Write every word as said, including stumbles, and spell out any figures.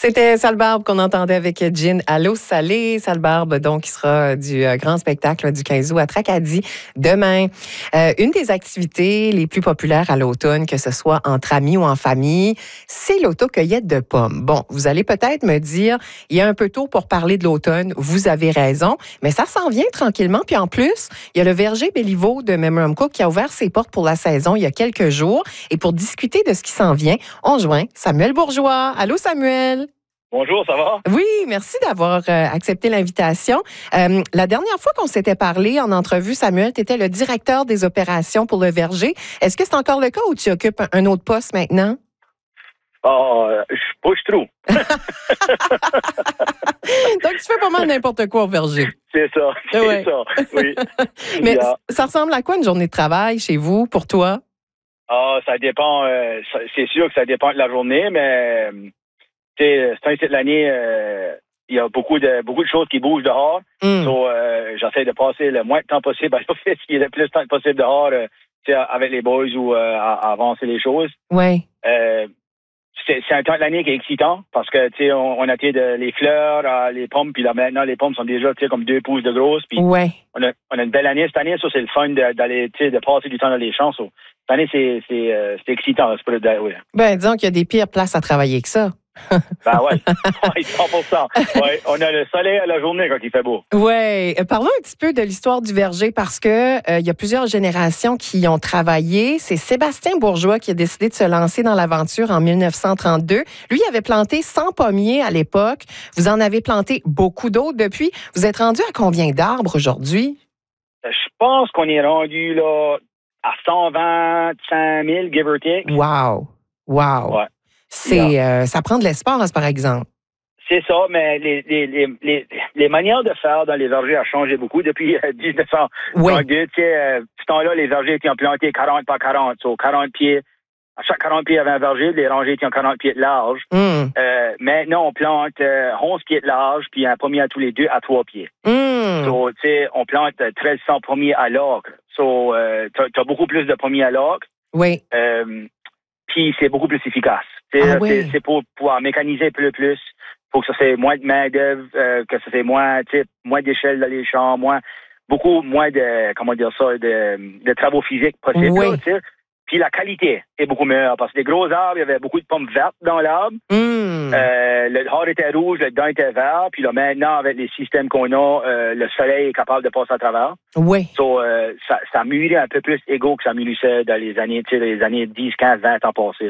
C'était Sale Barbe qu'on entendait avec Gin à l'eau salée. Sale Barbe, donc, qui sera du euh, grand spectacle du quinze août à Tracadie demain. Euh, une des activités les plus populaires à l'automne, que ce soit entre amis ou en famille, c'est l'autocueillette de pommes. Bon, vous allez peut-être me dire, il y a un peu tôt pour parler de l'automne. Vous avez raison, mais ça s'en vient tranquillement. Puis en plus, il y a le verger Béliveau de Memram Cook qui a ouvert ses portes pour la saison il y a quelques jours. Et pour discuter de ce qui s'en vient, on joint Samuel Bourgeois. Allô, Samuel? Bonjour, ça va? Oui, merci d'avoir euh, accepté l'invitation. Euh, la dernière fois qu'on s'était parlé en entrevue, Samuel, tu étais le directeur des opérations pour le verger. Est-ce que c'est encore le cas ou tu occupes un autre poste maintenant? Oh, je bouge trop. Donc, tu fais pas mal n'importe quoi au verger. C'est ça, c'est ouais. ça, oui. Mais yeah. ça ressemble à quoi une journée de travail chez vous, pour toi? Ah, ça dépend. Euh, ça, c'est sûr que ça dépend de la journée, mais c'est un de l'année, euh, il y a beaucoup de beaucoup de choses qui bougent dehors. Mm. So, euh, j'essaie de passer le moins de temps possible à l'office, qui est le plus de temps possible dehors, euh, avec les boys ou euh, à, à avancer les choses. Oui. Euh, c'est, c'est un temps de l'année qui est excitant parce que, tu sais, on, on a été de les fleurs, à les pommes, puis là, maintenant, les pommes sont déjà, tu sais, comme deux pouces de grosses. Puis ouais. on, a, on a une belle année cette année. Ça, c'est le fun de, d'aller, tu sais, de passer du temps dans les champs. So, cette année, c'est, c'est, euh, c'est excitant. C'est pas, ouais. Ben, disons qu'il y a des pires places à travailler que ça. Ben ouais, ouais, cent pour cent. Ouais, on a le soleil à la journée quand il fait beau. Oui. Parlons un petit peu de l'histoire du verger parce que euh, il y a plusieurs générations qui y ont travaillé. C'est Sébastien Bourgeois qui a décidé de se lancer dans l'aventure en dix-neuf cent trente-deux. Lui, il avait planté cent pommiers à l'époque. Vous en avez planté beaucoup d'autres depuis. Vous êtes rendu à combien d'arbres aujourd'hui? Je pense qu'on est rendu là à cent vingt-cinq mille, give or take. Wow! Wow! Ouais. C'est, yeah. euh, ça prend de l'espace, par exemple. C'est ça, mais les, les, les, les, les manières de faire dans les vergers ont changé beaucoup depuis euh, dix-neuf cent trente-deux. Oui. Tu sais, euh, ce temps-là, les vergers étaient plantés quarante par quarante, so quarante pieds. À chaque quarante pieds, il y avait un verger, les rangées étaient en quarante pieds de large. Mm. Euh, maintenant, on plante euh, onze pieds de large, puis un pommier à tous les deux à trois pieds. Mm. So, tu sais, on plante treize cents pommiers à l'acre. So, euh, tu as beaucoup plus de pommiers à l'acre. Oui. Euh, puis c'est beaucoup plus efficace. Ah oui. c'est, c'est pour pouvoir mécaniser plus plus, pour que ça fait moins de main-d'œuvre, euh, que ça fait moins, moins d'échelles dans les champs, moins, beaucoup moins de, comment dire ça, de, de travaux physiques possibles. Oui. Là, puis la qualité est beaucoup meilleure parce que les gros arbres, il y avait beaucoup de pommes vertes dans l'arbre. Mm. Euh, le dehors était rouge, le dedans était vert. Puis là, maintenant, avec les systèmes qu'on a, euh, le soleil est capable de passer à travers. Oui. So, euh, ça, ça mûrit un peu plus égaux que ça mûrissait dans les années, tu sais, les années dix, quinze, vingt ans passés.